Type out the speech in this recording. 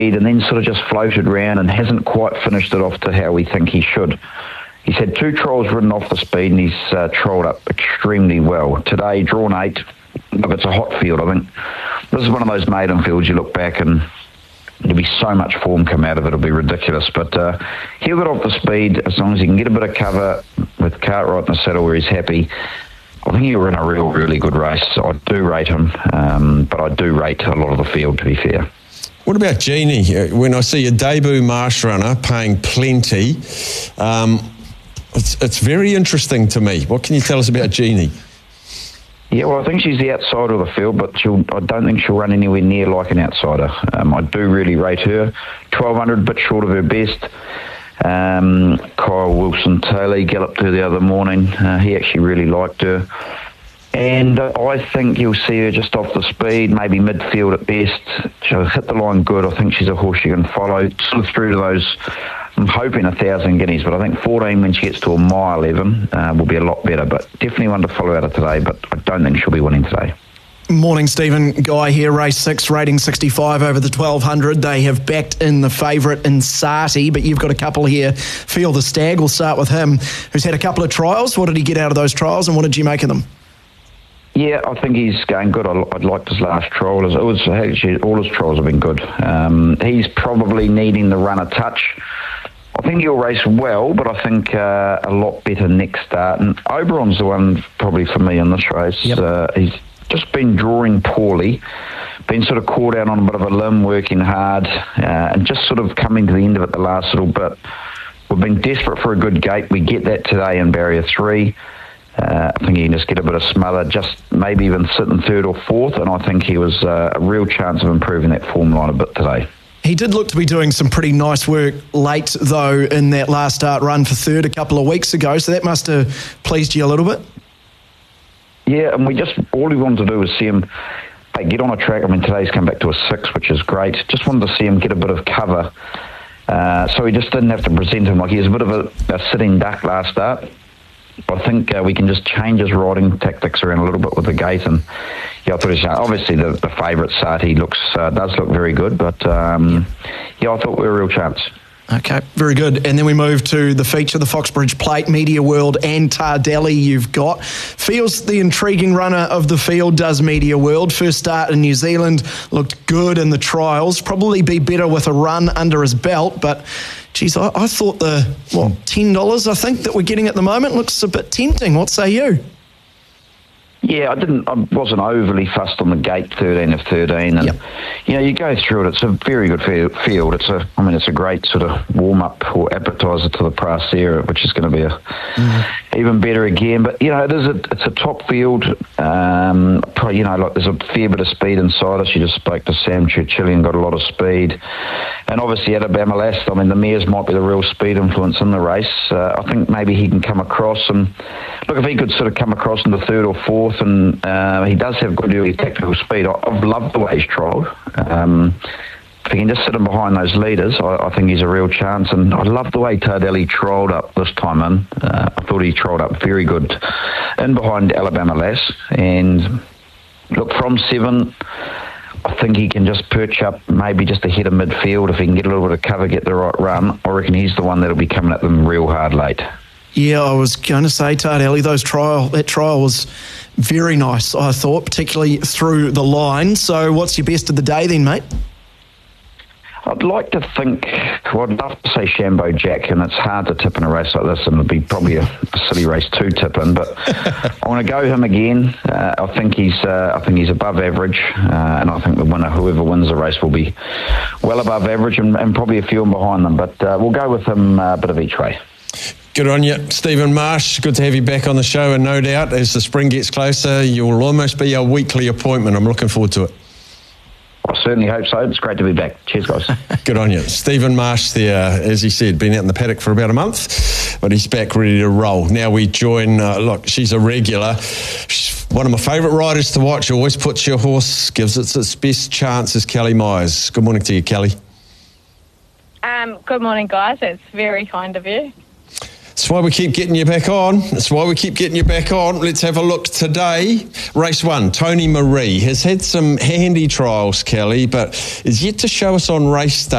and then sort of just floated around and hasn't quite finished it off to how we think he should. He's had 2 trials ridden off the speed and he's trialled up extremely well. Today, drawn 8. Look, it's a hot field, I think. This is one of those maiden fields you look back and there'll be so much form come out of it, it'll be ridiculous. But he'll get off the speed as long as he can get a bit of cover with Cartwright in the saddle where he's happy. I think he'll run a really good race. I do rate him, but I do rate a lot of the field, to be fair. What about Genie? When I see a debut marsh runner paying plenty, it's very interesting to me. What can you tell us about Genie? Yeah, well, I think she's the outsider of the field, but I don't think she'll run anywhere near like an outsider. I do really rate her. 1,200, bit short of her best. Kyle Wilson-Taylor galloped her the other morning. He actually really liked her. And I think you'll see her just off the speed, maybe midfield at best. She'll hit the line good. I think she's a horse you can follow. Sort of through to those, I'm hoping 1,000 guineas, but I think 14 when she gets to a mile 11 will be a lot better. But definitely one to follow out of today, but I don't think she'll be winning today. Morning, Stephen. Guy here, race 6, rating 65 over the 1,200. They have backed in the favourite in Sati, but you've got a couple here. Feel the Stag, we'll start with him, who's had a couple of trials. What did he get out of those trials and what did you make of them? Yeah, I think he's going good. I liked his last trial. Actually, all his trials have been good. He's probably needing the run a touch. I think he'll race well, but I think a lot better next start. And Oberon's the one probably for me in this race. Yep. He's just been drawing poorly, been sort of caught out on a bit of a limb, working hard, and just sort of coming to the end of it the last little bit. We've been desperate for a good gate. We get that today in barrier 3. I think he can just get a bit of smother, just maybe even sit in 3rd or 4th, and I think he was a real chance of improving that form line a bit today. He did look to be doing some pretty nice work late, though, in that last start run for 3rd a couple of weeks ago, so that must have pleased you a little bit. Yeah, and all we wanted to do was see him get on a track. I mean, today's come back to a 6, which is great. Just wanted to see him get a bit of cover, so he just didn't have to present him like he was a bit of a sitting duck last start. I think we can just change his riding tactics around a little bit with the gate, and yeah, I thought it was, obviously the favourite Sati does look very good, but I thought we were a real chance. Okay, very good. And then we move to the feature, the Foxbridge Plate, Media World and Tardelli you've got. Feels the intriguing runner of the field, does Media World. First start in New Zealand, looked good in the trials. Probably be better with a run under his belt, but geez, I thought the, $10 I think that we're getting at the moment looks a bit tempting. What say you? Yeah, I wasn't overly fussed on the gate 13 of 13, and you go through it. It's a very good field. It's a great sort of warm up or appetizer to the Prasera, which is going to be even better again. But it's a top field. There's a fair bit of speed inside us. You just spoke to Sam Churchillian, got a lot of speed, and obviously Alabama Last. I mean, the mares might be the real speed influence in the race. I think maybe he can come across, and look, if he could sort of come across in the 3rd or 4th. And he does have good early tactical speed. I've loved the way he's trialled. If he can just sit him behind those leaders, I think he's a real chance. And I love the way Tardelli trialled up this time in. I thought he trialled up very good in behind Alabama Lass. And look, from 7, I think he can just perch up maybe just ahead of midfield. If he can get a little bit of cover, get the right run, I reckon he's the one that'll be coming at them real hard late. Yeah, I was going to say, Tardelli, that trial was very nice, I thought, particularly through the line. So what's your best of the day then, mate? I'd like to think, I'd love to say Shambo Jack, and it's hard to tip in a race like this, and it'd be probably a silly race to tip in, but I want to go him again. I think he's above average, and I think the winner, whoever wins the race, will be well above average and probably a few behind them, but we'll go with him a bit of each way. Good on you, Stephen Marsh. Good to have you back on the show, and no doubt as the spring gets closer, you'll almost be a weekly appointment. I'm looking forward to it. I certainly hope so. It's great to be back. Cheers, guys. Good on you. Stephen Marsh there, as he said, been out in the paddock for about a month, but he's back ready to roll. Now we join, she's a regular. She's one of my favourite riders to watch. Always puts your horse, gives it its best chance, is Kelly Myers. Good morning to you, Kelly. Good morning, guys. It's very kind of you. That's why we keep getting you back on. Let's have a look today. Race 1, Tony Marie has had some handy trials, Kelly, but is yet to show us on race day